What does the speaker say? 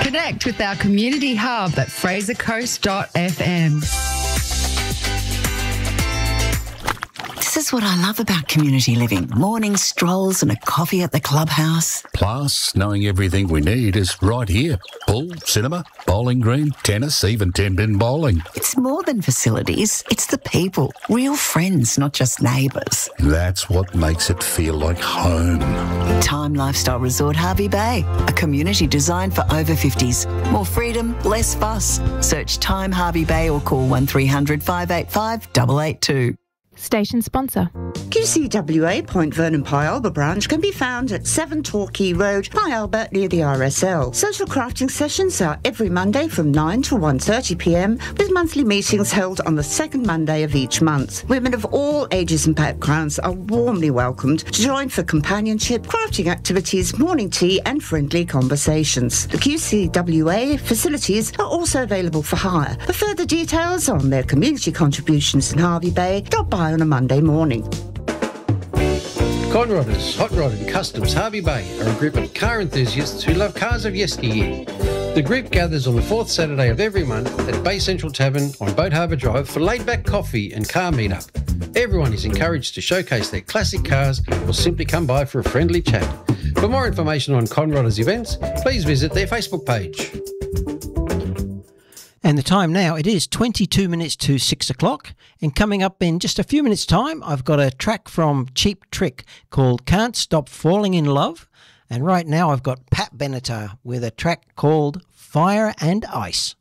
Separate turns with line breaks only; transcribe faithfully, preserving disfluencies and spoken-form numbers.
Connect with our community hub at fraser coast dot f m.
This is what I love about community living. Morning strolls and a coffee at the clubhouse.
Plus, knowing everything we need is right here. Pool, cinema, bowling green, tennis, even ten-pin bowling.
It's more than facilities. It's the people. Real friends, not just neighbours.
That's what makes it feel like home.
Time Lifestyle Resort Harvey Bay. A community designed for over fifties. More freedom, less fuss. Search Time Harvey Bay or call one three hundred five eight five eight eight two.
Station sponsor.
Q C W A Point Vernon Pi Alba branch can be found at seven Torquay Road, Pi Alba, near the R S L. Social crafting sessions are every Monday from nine to one thirty p m, with monthly meetings held on the second Monday of each month. Women of all ages and backgrounds are warmly welcomed to join for companionship, crafting activities, morning tea and friendly conversations. The Q C W A facilities are also available for hire. For further details on their community contributions in Harvey Bay, drop by on a Monday morning.
Conrodders, Hot Rod and Customs Harvey Bay are a group of car enthusiasts who love cars of yesteryear. The group gathers on the fourth Saturday of every month at Bay Central Tavern on Boat Harbour Drive for laid-back coffee and car meet-up. Everyone is encouraged to showcase their classic cars or simply come by for a friendly chat. For more information on Conrodders events, please visit their Facebook page.
And the time now, it is twenty-two minutes to six o'clock. And coming up in just a few minutes' time, I've got a track from Cheap Trick called Can't Stop Falling in Love. And right now I've got Pat Benatar with a track called Fire and Ice.